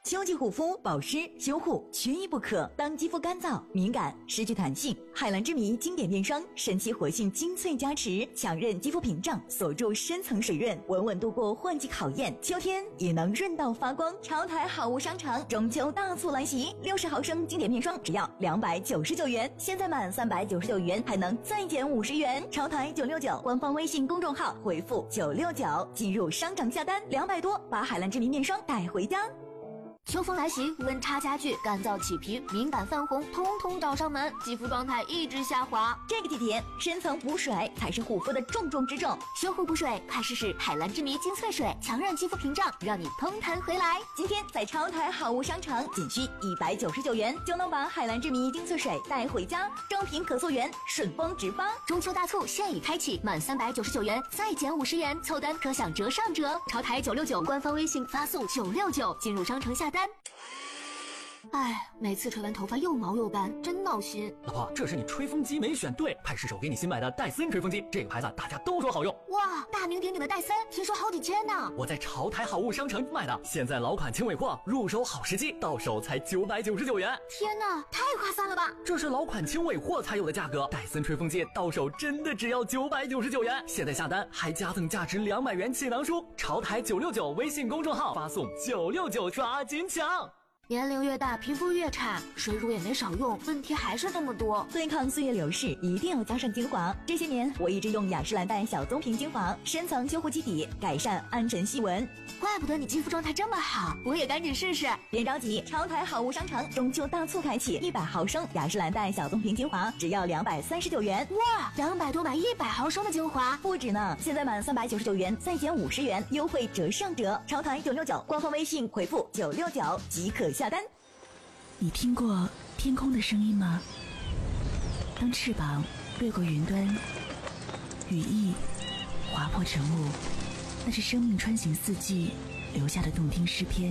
秋季护肤、保湿、修护缺一不可。当肌肤干燥、敏感、失去弹性，海蓝之谜经典面霜神奇活性精粹加持，强韧肌肤屏障，锁住深层水润，稳稳度过换季考验。秋天也能润到发光。潮台好物商场中秋大促来袭，60毫升经典面霜只要299元，现在满399元还能再减50元。潮台969官方微信公众号回复969进入商场下单，200多把海蓝之谜面霜带回家。 秋风来袭，温差加剧，干燥起皮、敏感泛红，通通找上门，肌肤状态一直下滑。 这个季节，深层补水才是护肤的重中之重。 修护补水，快试试海蓝之谜精粹水，强韧肌肤屏障，让你通弹回来。 今天在超台好物商场，仅需199元就能把海蓝之谜精粹水带回家，正品可溯源，顺丰直发。 中秋大促现已开启，满399元再减50元，凑单可享折上折。潮台969官方微信发送969进入商城下单。哎，每次吹完头发又毛又干，真闹心。 老婆，这是你吹风机没选对，派试手给你新买的戴森吹风机，这个牌子大家都说好用。 哇，大名鼎鼎的戴森，听说好几千呢。 我在潮台好物商城买的，现在老款轻尾货，入手好时机，到手才999元。 天哪，太划算了吧！ 这是老款轻尾货才有的价格，戴森吹风机到手真的只要999元。现在下单还加赠价值200元气囊书，潮台969微信公众号发送969抓紧抢。 年龄越大，皮肤越差，水乳也没少用，问题还是那么多。 对抗岁月流逝，一定要加上精华。这些年，我一直用雅诗兰黛小棕瓶精华，深层修护基底，改善暗沉细纹。 怪不得你肌肤状态这么好，我也赶紧试试。 别着急，潮台好物商场中秋大促开启，100毫升雅诗兰黛小棕瓶精华只要239元。 哇，200多买100毫升的精华， 不止呢！现在满399元再减50元，优惠折上折。潮台969官方微信回复969即可下单。 你听过天空的声音吗？当翅膀掠过云端，羽翼划破晨雾，那是生命穿行四季留下的动听诗篇。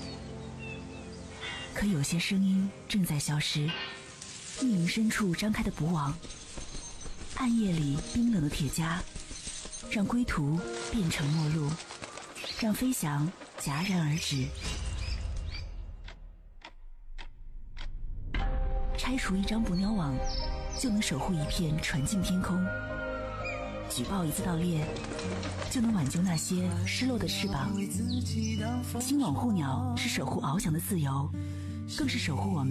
可有些声音正在消失，密林深处张开的捕网，暗夜里冰冷的铁枷，让归途变成陌路，让飞翔戛然而止。拆除一张捕鸟网，就能守护一片纯净天空；举报一次盗猎，就能挽救那些失落的翅膀。金网护鸟是守护翱翔的自由，更是守护我们